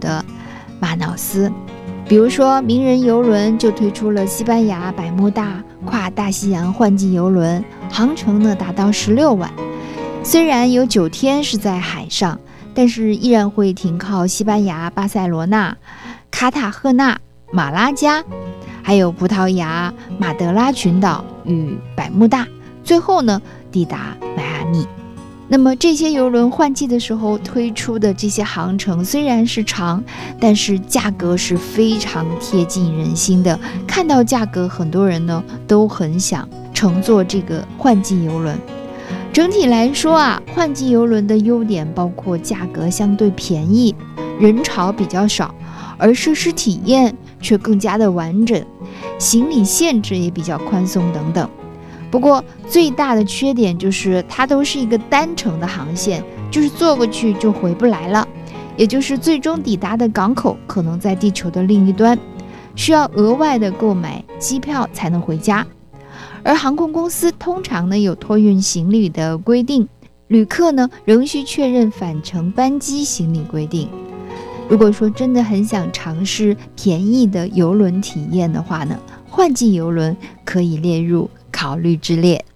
的马瑙斯。比如说名人邮轮就推出了西班牙百慕大跨大西洋换季邮轮，航程呢达到16晚。虽然有9天是在海上，但是依然会停靠西班牙巴塞罗那、卡塔赫纳、马拉加，还有葡萄牙马德拉群岛与百慕大，最后呢抵达迈阿密。那么这些邮轮换季的时候推出的这些航程虽然是长，但是价格是非常贴近人心的。看到价格，很多人呢都很想乘坐这个换季邮轮。整体来说啊，换季邮轮的优点包括价格相对便宜，人潮比较少，而设施体验却更加的完整，行李限制也比较宽松等等。不过最大的缺点就是它都是一个单程的航线，就是坐过去就回不来了，也就是最终抵达的港口可能在地球的另一端，需要额外的购买机票才能回家。而航空公司通常呢有托运行李的规定，旅客呢仍需确认返程班机行李规定。如果说真的很想尝试便宜的邮轮体验的话呢，换季邮轮可以列入考虑之列。